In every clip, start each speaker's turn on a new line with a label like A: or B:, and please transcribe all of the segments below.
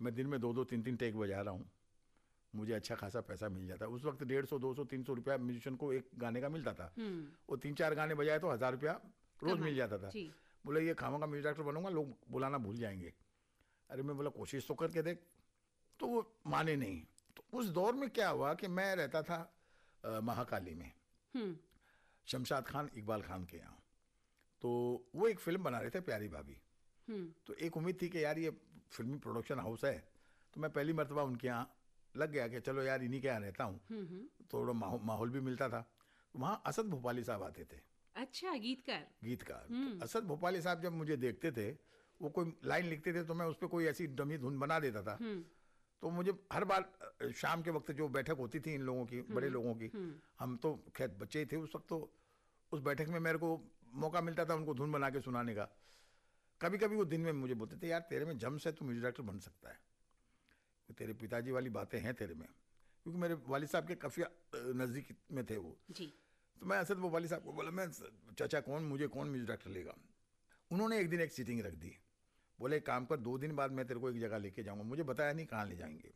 A: मैं दिन में 2-2 3-3 टेक बजा रहा हूँ, मुझे अच्छा खासा पैसा मिल जाता है। उस वक्त 150, 200, 300 रुपया म्यूजिशियन को एक गाने का मिलता था। वो 3-4 गाने बजाए तो 1000 रुपया रोज मिल जाता था। बोले ये खामा का म्यूजिक डायरेक्टर बनूंगा, लोग बुलाना भूल जाएंगे। अरे मैं बोला कोशिश तो करके देख, तो वो माने नहीं। तो उस दौर में क्या हुआ कि मैं रहता था महाकाली में, शमशाद खान इकबाल खान के यहाँ। तो वो एक फिल्म बना रहे थे प्यारी भाभी। तो एक उम्मीद थी कि यार ये फिल्मी प्रोडक्शन हाउस है, तो मैं पहली मरतबा उनके यहाँ लग गया कि चलो यार इन्हीं के यहाँ रहता हूँ, थोड़ा माहौल भी मिलता था। वहाँ असद भोपाली साहब आते थे।
B: अच्छा, गीतकार।
A: तो असद भोपाली साहब जब मुझे देखते थे, वो कोई लाइन लिखते थे तो मैं उस पर कोई ऐसी डमी धुन बना देता था। तो मुझे हर बार शाम के वक्त जो बैठक होती थी इन लोगों की, बड़े लोगों की, हम तो खैर बच्चे ही थे उस वक्त, तो उस बैठक में मेरे को मौका मिलता था उनको धुन बना के सुनाने का। कभी कभी वो दिन में मुझे बोलते थे, यार तेरे में जम्स है, तू म्यूजिक डायरेक्टर बन सकता है, तेरे पिताजी वाली बातें हैं तेरे में, क्योंकि मेरे वालिद साहब के काफी नजदीक में थे वो जी। तो मैं असद भोपाली साहब को बोला, मैं चाचा मुझे कौन म्यूजिक डायरेक्टर लेगा। उन्होंने एक दिन एक सीटिंग रख दी, बोले एक काम कर, 2 दिन बाद मैं तेरे को एक जगह लेके जाऊंगा। मुझे बताया नहीं कहाँ ले जाएंगे।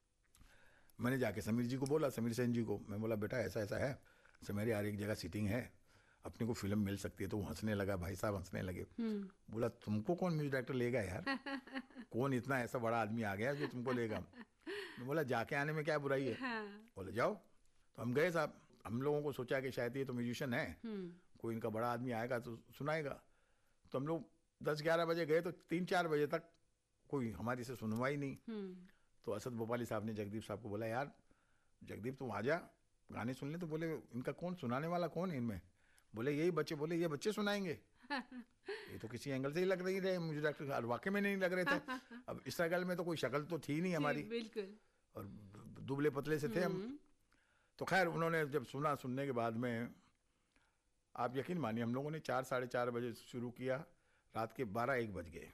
A: मैंने जाके समीर जी को बोला, समीर सेन जी को, मैं बोला बेटा ऐसा ऐसा है समीर यार, एक जगह सीटिंग है, अपने को फिल्म मिल सकती है। तो वो हंसने लगा, भाई साहब हंसने लगे। बोला तुमको कौन म्यूजिक डायरेक्टर लेगा यार, कौन इतना ऐसा बड़ा आदमी आ गया जो तुमको लेगा। मैं बोला जाके आने में क्या बुराई है। बोले जाओ। तो हम गए साहब, हम लोगों को सोचा कि शायद ये तो म्यूजिशियन है, कोई इनका बड़ा आदमी आएगा तो सुनाएगा। तो हम लोग 10-11 बजे गए, तो 3-4 बजे तक कोई हमारी से सुनवाई नहीं। तो असद भोपाली साहब ने जगदीप साहब को बोला, यार जगदीप तुम आ जा, गाने सुन ले। तो बोले इनका कौन सुनाने वाला कौन है इनमें। बोले यही बच्चे। बोले ये बच्चे सुनाएंगे, ये तो किसी एंगल से ही लग नहीं रहे मुझे डॉक्टर, वाकई में नहीं लग रहे थे। अब स्ट्रगल में तो कोई शक्ल तो थी नहीं हमारी,
B: बिल्कुल,
A: और दुबले पतले से थे हम। तो खैर उन्होंने जब सुनने के बाद में, आप यकीन मानिए हम लोगों ने 4-4:30 बजे शुरू किया, रात के 12-1 बज गए।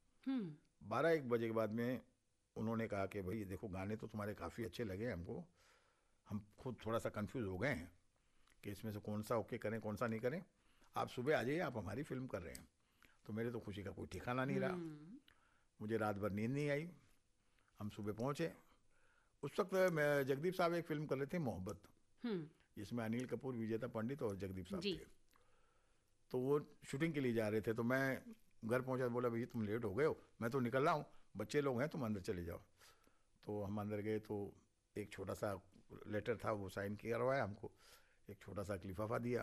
A: 12-1 बजे के बाद में उन्होंने कहा कि भाई देखो गाने तो तुम्हारे काफ़ी अच्छे लगे हमको, हम खुद थोड़ा सा कंफ्यूज हो गए हैं कि इसमें से कौन सा ओके करें कौन सा नहीं करें, आप सुबह आ जाइए, आप हमारी फिल्म कर रहे हैं। तो मेरे तो खुशी का कोई ठिकाना नहीं रहा, मुझे रात भर नींद नहीं आई। हम सुबह पहुंचे, उस वक्त जगदीप साहब एक फिल्म कर रहे थे मोहब्बत, जिसमें अनिल कपूर, विजेता पंडित और जगदीप साहब थे। तो वो शूटिंग के लिए जा रहे थे। तो मैं घर पहुंचा, बोला भैया तुम लेट हो गए हो, मैं तो निकल रहा हूँ, बच्चे लोग हैं, तुम अंदर चले जाओ। तो हम अंदर गए, तो एक छोटा सा लेटर था, वो साइन करवाया हमको, एक छोटा सा लिफाफा दिया।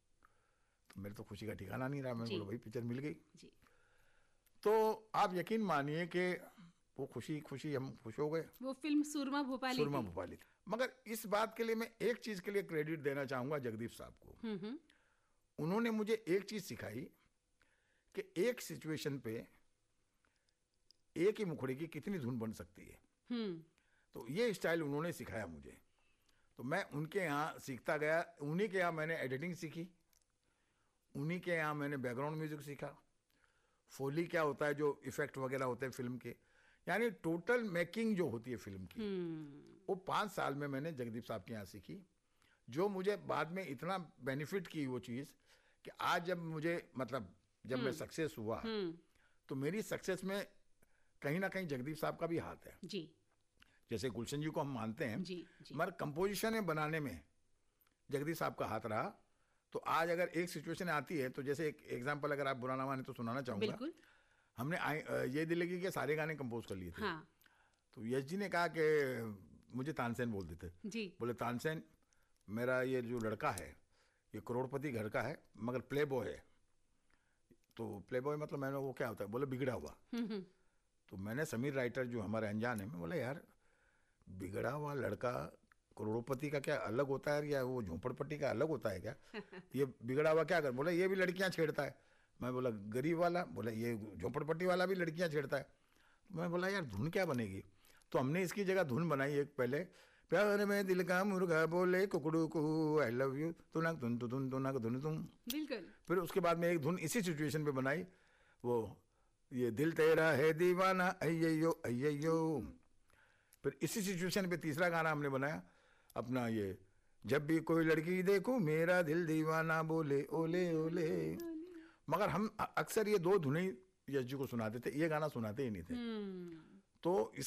A: तो मेरे तो खुशी का ठिकाना नहीं रहा, मैंने बोला भाई पिक्चर मिल गई जी। तो आप यकीन मानिए कि वो खुशी हम खुश हो गए।
B: वो फिल्म सुरमा भोपाली
A: थी। मगर इस बात के लिए मैं एक चीज के लिए क्रेडिट देना चाहूंगा जगदीप साहब को। उन्होंने मुझे एक चीज सिखाई कि एक सिचुएशन पे एक ही मुखड़े की कितनी धुन बन सकती है। तो ये स्टाइल उन्होंने सिखाया मुझे, तो मैं उनके यहाँ सीखता गया। उन्हीं के यहाँ मैंने एडिटिंग सीखी, उन्हीं के यहाँ मैंने बैकग्राउंड म्यूजिक सीखा, फोली क्या होता है, जो इफेक्ट वगैरह होते हैं फिल्म के, यानी टोटल मेकिंग जो होती है फिल्म की, वो 5 साल में मैंने जगदीप साहब के यहाँ सीखी, जो मुझे बाद में इतना बेनिफिट की वो चीज़ कि आज जब मुझे मतलब जब मैं सक्सेस हुआ, तो मेरी सक्सेस में कहीं ना कहीं जगदीप साहब का भी हाथ है जी। जैसे गुलशन जी को हम मानते हैं, मगर कंपोजिशन बनाने में जगदीप साहब का हाथ रहा। तो आज अगर एक सिचुएशन आती है, तो जैसे एक एग्जांपल अगर आप बुरा ना माने तो सुनाना चाहूंगा। हमने ये दिल्ली के सारे गाने कंपोज कर लिए थे। हाँ। तो यश जी ने कहा कि मुझे तानसेन बोल देते जी। बोले तानसेन मेरा ये जो लड़का है ये करोड़पति घर का है मगर प्ले बॉय है। तो प्ले बॉय मतलब मैंने वो क्या होता है, बोले बिगड़ा हुआ। तो मैंने समीर राइटर जो हमारे अनजान है, मैं बोला यार बिगड़ा हुआ लड़का करोड़पति का क्या अलग होता है, या वो झोपड़पट्टी का अलग होता है क्या? ये बिगड़ा हुआ क्या कर, बोला ये भी लड़कियां छेड़ता है। मैं बोला गरीब वाला, बोला ये झोपड़पट्टी वाला भी लड़कियां छेड़ता है। तो मैं बोला यार धुन क्या बनेगी? तो हमने इसकी जगह धुन बनाई एक पहले, प्यार में दिल का मुर्गा बोले कुकड़ू को आई लव यू तुनक धुन धुन तुम। बिल्कुल। फिर उसके बाद में एक धुन इसी सिचुएशन पे बनाई, वो ये दिल तेरा है दीवाना अय्यो अय्यो। फिर इसी सिचुएशन पे तीसरा गाना हमने बनाया अपना, ये जब भी कोई लड़की देखो मेरा दिल दीवाना बोले ओले ओले। मगर हम अक्सर ये 2 धुनें यश जी को सुनाते थे, ये गाना सुनाते ही नहीं थे। तो